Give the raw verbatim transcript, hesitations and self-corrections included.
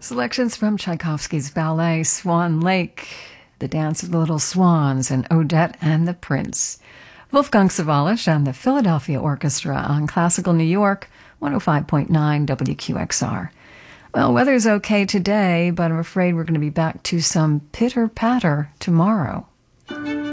Selections from Tchaikovsky's ballet Swan Lake, The Dance of the Little Swans, and Odette and the Prince. Wolfgang Sawallisch and the Philadelphia Orchestra on Classical New York, one oh five point nine W Q X R. Well, weather's okay today, but I'm afraid we're going to be back to some pitter-patter tomorrow.